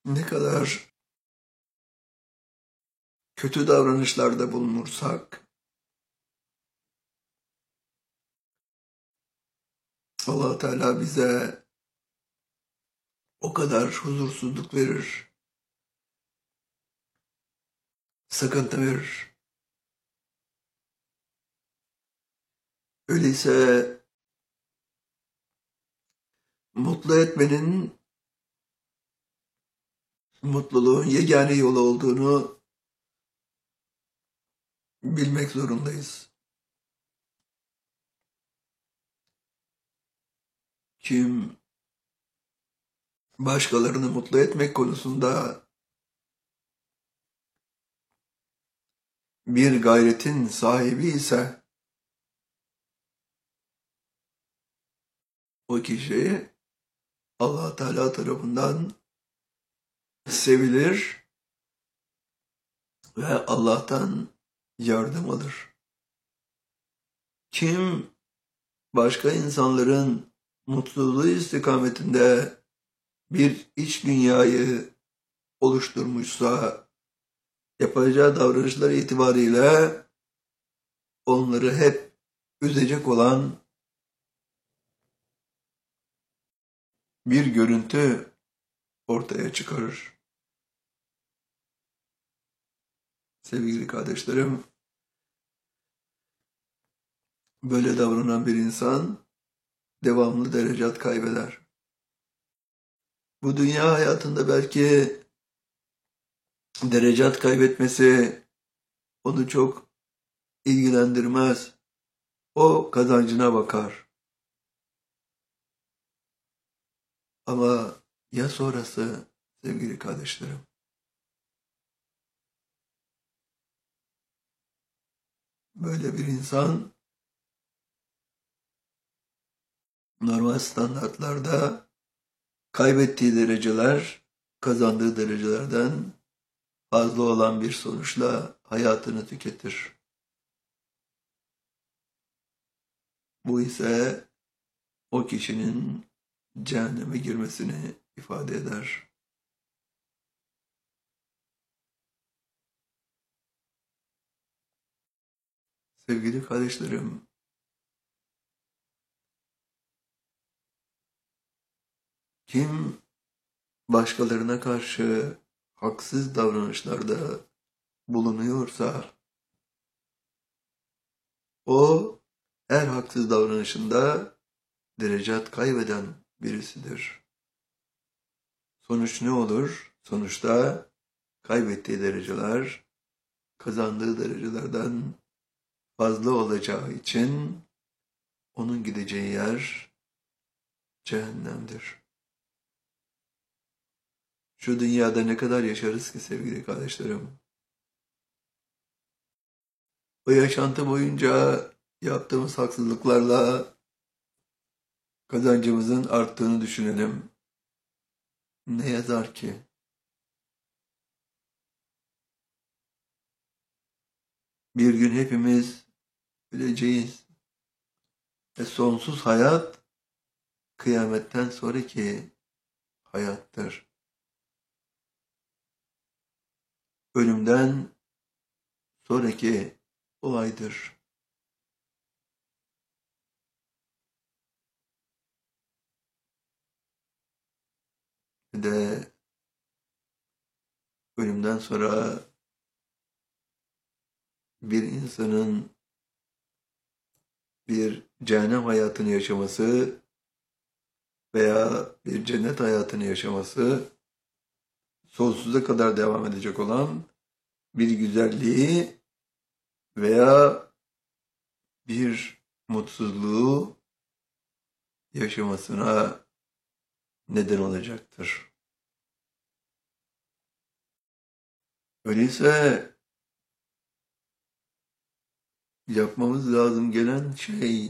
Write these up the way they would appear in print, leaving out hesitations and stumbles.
Ne kadar kötü davranışlarda bulunursak Allah Teala bize o kadar huzursuzluk verir, sıkıntı verir. Öyleyse mutlu etmenin mutluluğun yegane yolu olduğunu bilmek zorundayız. Kim başkalarını mutlu etmek konusunda bir gayretin sahibi ise o kişi Allah Teala tarafından sevilir ve Allah'tan yardım alır. Kim başka insanların mutluluğu istikametinde bir iç dünyayı oluşturmuşsa, yapacağı davranışlar itibariyle onları hep üzecek olan bir görüntü ortaya çıkarır. Sevgili kardeşlerim, böyle davranan bir insan devamlı derecat kaybeder. Bu dünya hayatında belki derecat kaybetmesi onu çok ilgilendirmez. O kazancına bakar. Ama ya sonrası sevgili kardeşlerim? Böyle bir insan normal standartlarda kaybettiği dereceler kazandığı derecelerden fazla olan bir sonuçla hayatını tüketir. Bu ise o kişinin cehenneme girmesini ifade eder. Sevgili kardeşlerim, kim başkalarına karşı haksız davranışlarda bulunuyorsa, o her haksız davranışında derecat kaybeden birisidir. Sonuç ne olur? Sonuçta kaybettiği dereceler kazandığı derecelerden fazla olacağı için onun gideceği yer cehennemdir. Şu dünyada ne kadar yaşarız ki sevgili kardeşlerim? O yaşantı boyunca yaptığımız haksızlıklarla kazancımızın arttığını düşünelim. Ne yazar ki? Bir gün hepimiz öleceğiz. Sonsuz hayat kıyametten sonraki hayattır. Ölümden sonraki olaydır. De ölümden sonra bir insanın bir cehennem hayatını yaşaması veya bir cennet hayatını yaşaması sonsuza kadar devam edecek olan bir güzelliği veya bir mutsuzluğu yaşamasına neden olacaktır. Öyleyse yapmamız lazım gelen şey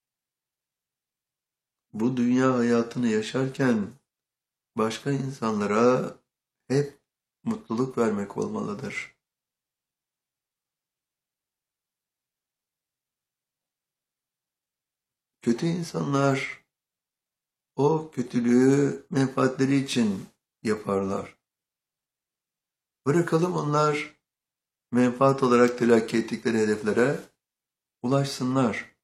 bu dünya hayatını yaşarken başka insanlara hep mutluluk vermek olmalıdır. Kötü insanlar o kötülüğü menfaatleri için yaparlar. Bırakalım onlar menfaat olarak telakki ettikleri hedeflere ulaşsınlar.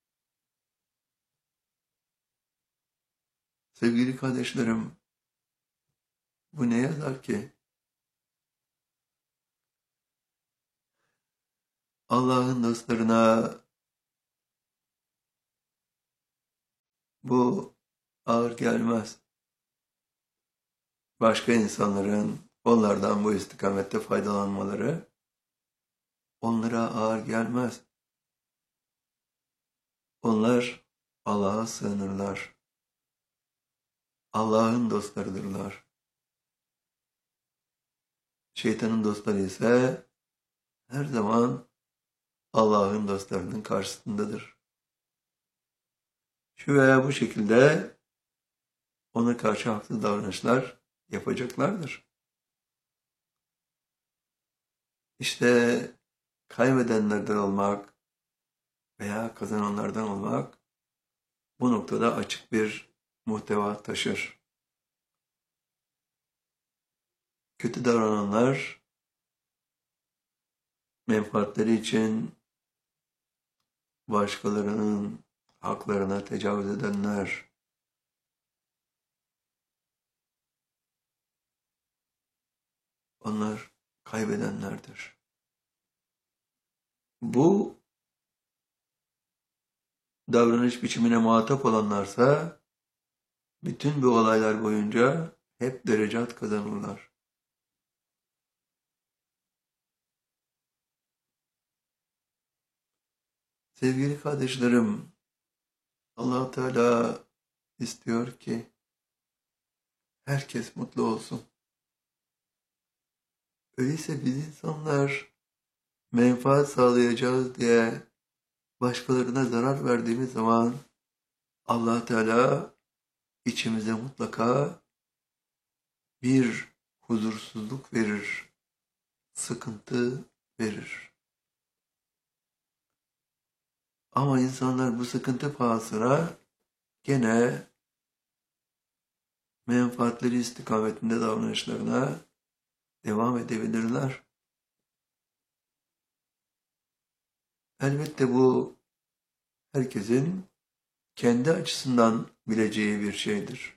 Sevgili kardeşlerim, bu ne yazar ki? Allah'ın dostlarına bu ağır gelmez. Başka insanların onlardan bu istikamette faydalanmaları onlara ağır gelmez. Onlar Allah'a sığınırlar. Allah'ın dostlarıdırlar. Şeytanın dostları ise her zaman Allah'ın dostlarının karşısındadır. Şu veya bu şekilde ona karşı haksız davranışlar yapacaklardır. İşte kaybedenlerden olmak veya kazananlardan olmak bu noktada açık bir muhteva taşır. Kötü davrananlar menfaatleri için başkalarının haklarına tecavüz edenler, onlar kaybedenlerdir. Bu davranış biçimine muhatap olanlarsa bütün bu olaylar boyunca hep derecat kazanırlar. Sevgili kardeşlerim, Allah Teala istiyor ki herkes mutlu olsun. Öyleyse biz insanlar menfaat sağlayacağız diye başkalarına zarar verdiğimiz zaman Allah Teala içimize mutlaka bir huzursuzluk verir, sıkıntı verir. Ama insanlar bu sıkıntı pahasına gene menfaatleri istikametinde davranışlarına devam edebilirler. Elbette bu herkesin kendi açısından bileceği bir şeydir.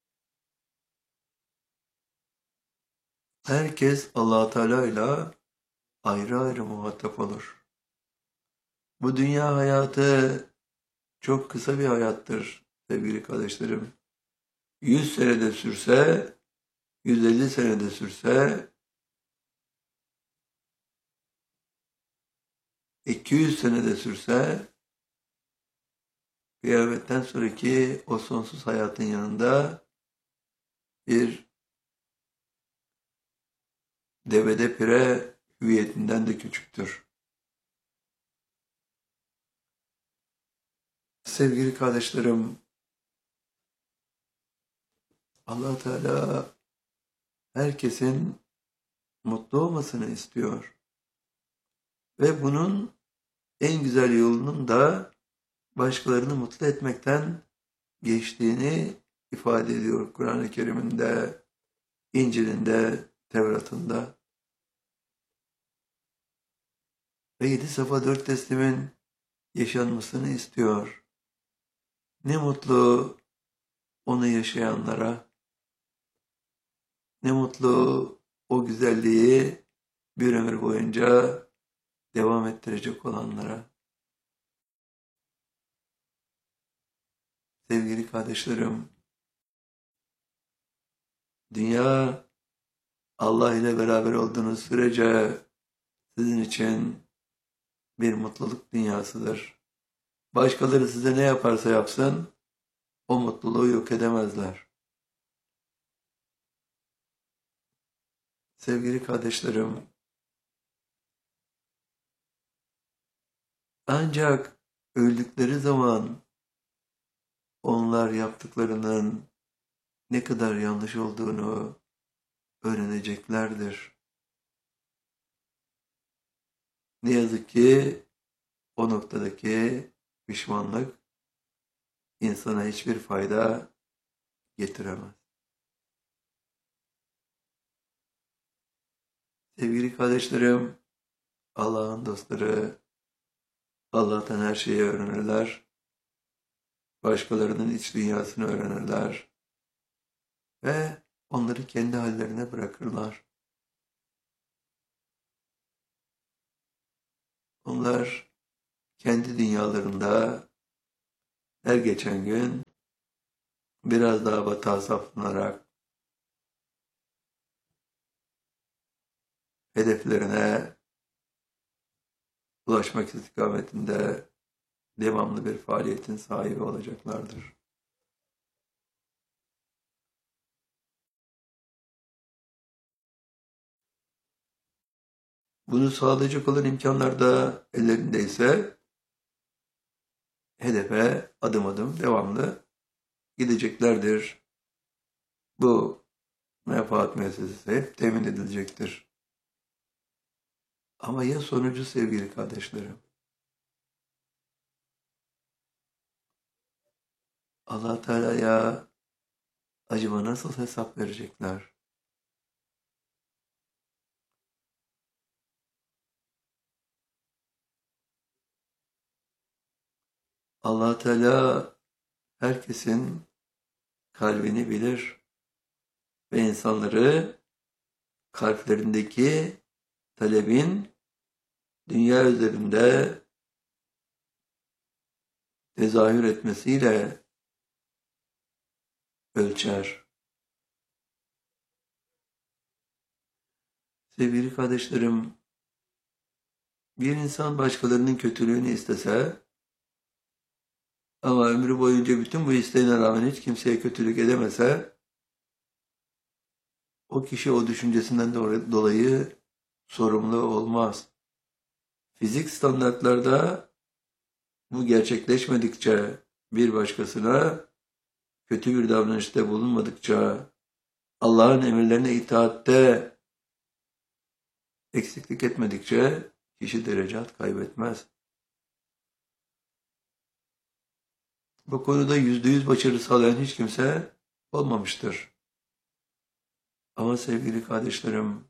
Herkes Allah Teala ile ayrı ayrı muhatap olur. Bu dünya hayatı çok kısa bir hayattır sevgili kardeşlerim. 100 senede sürse, 150 senede sürse, 200 senede sürse, kıyametten sonraki o sonsuz hayatın yanında bir devede pire hüviyetinden de küçüktür. Sevgili kardeşlerim, Allah Teala herkesin mutlu olmasını istiyor. Ve bunun en güzel yolunun da başkalarını mutlu etmekten geçtiğini ifade ediyor Kur'an-ı Kerim'inde, İncil'inde, Tevrat'ında. Ve 7 Safa 4 teslimin yaşanmasını istiyor. Ne mutlu onu yaşayanlara, ne mutlu o güzelliği bir ömür boyunca devam ettirecek olanlara. Sevgili kardeşlerim, dünya Allah ile beraber olduğunuz sürece sizin için bir mutluluk dünyasıdır. Başkaları size ne yaparsa yapsın, o mutluluğu yok edemezler. Sevgili kardeşlerim, ancak öldükleri zaman onlar yaptıklarının ne kadar yanlış olduğunu öğreneceklerdir. Ne yazık ki o noktadaki pişmanlık insana hiçbir fayda getiremez. Sevgili kardeşlerim, Allah'ın dostları Allah'tan her şeyi öğrenirler, başkalarının iç dünyasını öğrenirler ve onları kendi hallerine bırakırlar. Onlar kendi dünyalarında her geçen gün biraz daha batığa saplanarak hedeflerine ulaşmak istikametinde devamlı bir faaliyetin sahibi olacaklardır. Bunu sağlayacak olan imkanlar da ellerindeyse hedefe adım adım devamlı gideceklerdir. Bu menfaat müessesesi hep temin edilecektir. Ama ya sonucu sevgili kardeşlerim? Allah Teala'ya acaba nasıl hesap verecekler? Allah Teala herkesin kalbini bilir ve insanları kalplerindeki talebin dünya üzerinde tezahür etmesiyle ölçer. Sevgili kardeşlerim, bir insan başkalarının kötülüğünü istese ama ömrü boyunca bütün bu isteğine rağmen hiç kimseye kötülük edemese, o kişi o düşüncesinden dolayı sorumlu olmaz. Fizik standartlarda bu gerçekleşmedikçe, bir başkasına kötü bir davranışta bulunmadıkça, Allah'ın emirlerine itaatte eksiklik etmedikçe kişi derecat kaybetmez. Bu konuda %100 başarı sağlayan hiç kimse olmamıştır. Ama sevgili kardeşlerim,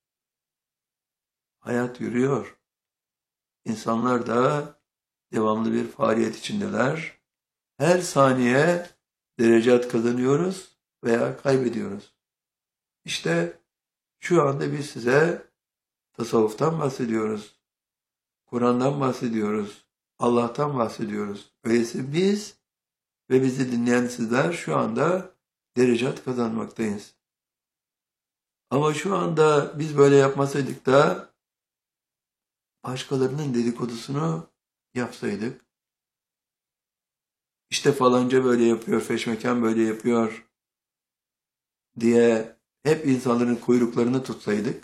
hayat yürüyor. İnsanlar da devamlı bir faaliyet içindeler. Her saniye derecat kazanıyoruz veya kaybediyoruz. İşte şu anda biz size tasavvuftan bahsediyoruz. Kur'an'dan bahsediyoruz. Allah'tan bahsediyoruz. Öyleyse biz ve bizi dinleyen sizler şu anda derecat kazanmaktayız. Ama şu anda biz böyle yapmasaydık da başkalarının dedikodusunu yapsaydık, işte falanca böyle yapıyor, feşmekan böyle yapıyor diye hep insanların kuyruklarını tutsaydık,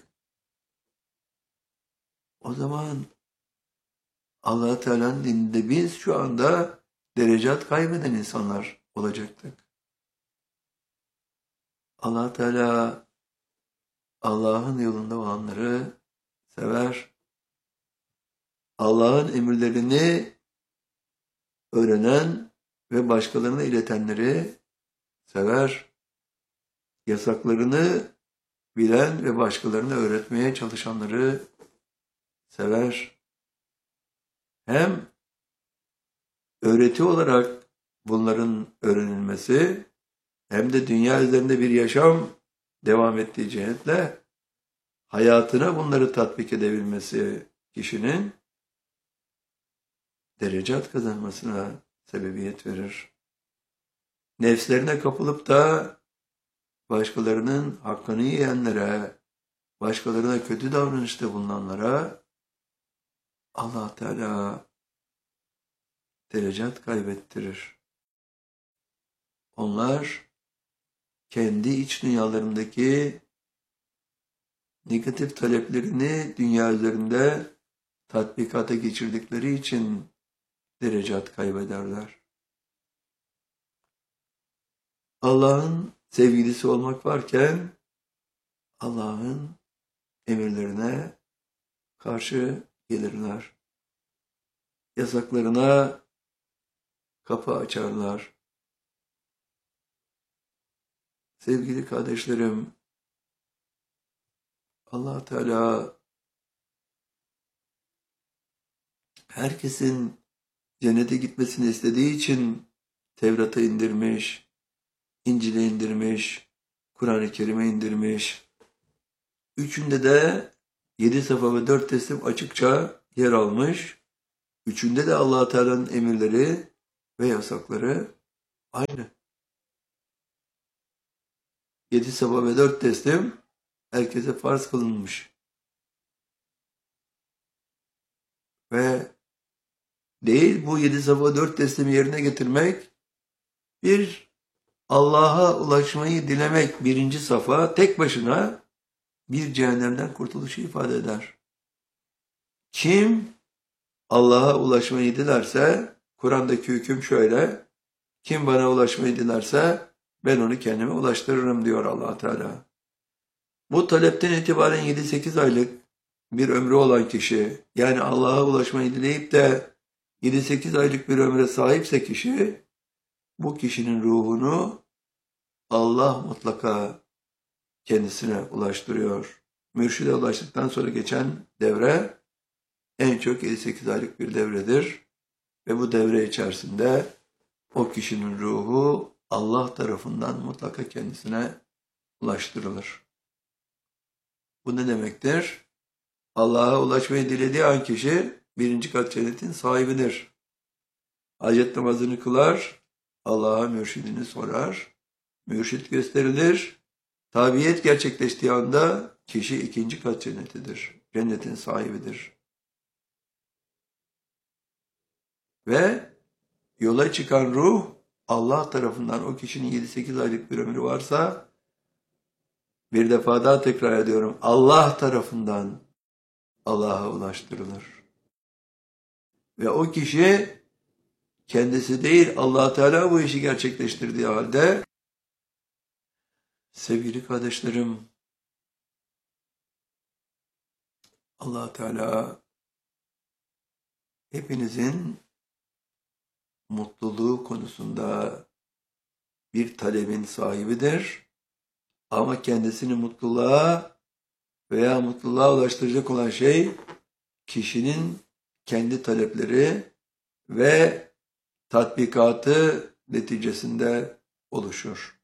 o zaman Allah Teala'nın dininde biz şu anda derecat kaybeden insanlar olacaktık. Allah Teala Allah'ın yolunda olanları sever. Allah'ın emirlerini öğrenen ve başkalarına iletenleri sever. Yasaklarını bilen ve başkalarına öğretmeye çalışanları sever. Hem öğreti olarak bunların öğrenilmesi hem de dünya üzerinde bir yaşam devam ettiği cihetle hayatına bunları tatbik edebilmesi kişinin derecat kazanmasına sebebiyet verir. Nefslerine kapılıp da başkalarının hakkını yiyenlere, başkalarına kötü davranışta bulunanlara Allah Teala derecat kaybettirir. Onlar kendi iç dünyalarındaki negatif taleplerini dünya üzerinde tatbikata geçirdikleri için derecat kaybederler. Allah'ın sevgilisi olmak varken Allah'ın emirlerine karşı gelirler. Yasaklarına kapı açarlar. Sevgili kardeşlerim, Allah Teala herkesin cennete gitmesini istediği için Tevrat'ı indirmiş, İncil'i indirmiş, Kur'an-ı Kerim'i indirmiş. Üçünde de 7 safa ve 4 teslim açıkça yer almış. Üçünde de Allah Teala'nın emirleri ve yasakları aynı. 7 safa ve 4 teslim herkese farz kılınmış. Ve değil bu 7 safa 4 teslimi yerine getirmek, bir Allah'a ulaşmayı dilemek birinci safa tek başına bir cehennemden kurtuluşu ifade eder. Kim Allah'a ulaşmayı dilerse, Kur'an'daki hüküm şöyle, kim bana ulaşmayı dilerse ben onu kendime ulaştırırım diyor Allah Teala. Bu talepten itibaren 7-8 aylık bir ömrü olan kişi, yani Allah'a ulaşmayı dileyip de 7-8 aylık bir ömre sahipse kişi, bu kişinin ruhunu Allah mutlaka kendisine ulaştırıyor. Mürşide ulaştıktan sonra geçen devre en çok 7-8 aylık bir devredir. Ve bu devre içerisinde o kişinin ruhu Allah tarafından mutlaka kendisine ulaştırılır. Bu ne demektir? Allah'a ulaşmayı dilediği an kişi birinci kat cennetin sahibidir. Hacet namazını kılar, Allah'a mürşidini sorar, mürşit gösterilir. Tabiyet gerçekleştiği anda kişi ikinci kat cennetidir. Cennetin sahibidir. Ve yola çıkan ruh Allah tarafından o kişinin 7-8 aylık bir ömrü varsa bir defa daha tekrar ediyorum. Allah tarafından Allah'a ulaştırılır. Ve o kişi kendisi değil Allah Teala bu işi gerçekleştirdiği halde sevgili kardeşlerim Allah Teala hepinizin mutluluğu konusunda bir talebin sahibidir. Ama kendisini mutluluğa veya mutluluğa ulaştıracak olan şey kişinin kendi talepleri ve tatbikatı neticesinde oluşur.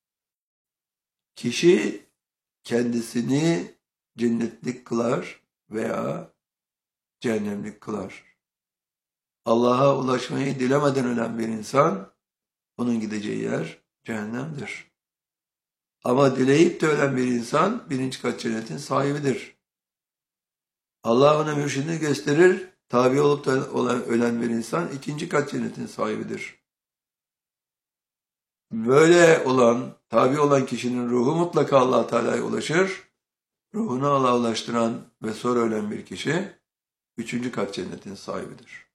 Kişi kendisini cennetlik kılar veya cehennemlik kılar. Allah'a ulaşmayı dilemeden ölen bir insan, onun gideceği yer cehennemdir. Ama dileyip de ölen bir insan birinci kat cennetin sahibidir. Allah ona mürşidini gösterir, tabi olup da ölen bir insan ikinci kat cennetin sahibidir. Böyle olan, tabi olan kişinin ruhu mutlaka Allah Teala'ya ulaşır. Ruhunu Allah'a ulaştıran ve sonra ölen bir kişi üçüncü kat cennetin sahibidir.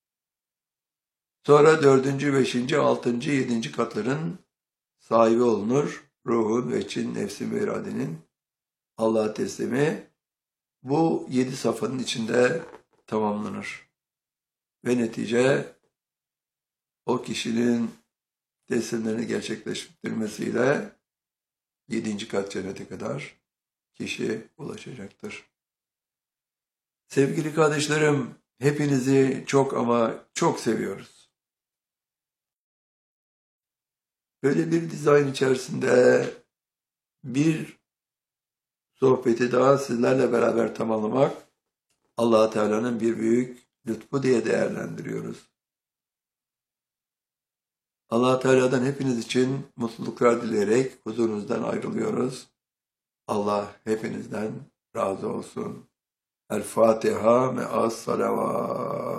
Sonra dördüncü, beşinci, altıncı, yedinci katların sahibi olunur. Ruhun, veçin, nefsin ve iradenin Allah'a teslimi bu 7 safhanın içinde tamamlanır. Ve netice o kişinin teslimlerini gerçekleştirmesiyle 7. kat cennete kadar kişi ulaşacaktır. Sevgili kardeşlerim, hepinizi çok ama çok seviyoruz. Böyle bir dizayn içerisinde bir sohbeti daha sizlerle beraber tamamlamak Allah Teala'nın bir büyük lütfu diye değerlendiriyoruz. Allah Teala'dan hepiniz için mutluluklar dileyerek huzurunuzdan ayrılıyoruz. Allah hepinizden razı olsun. El Fatiha me'as salavat.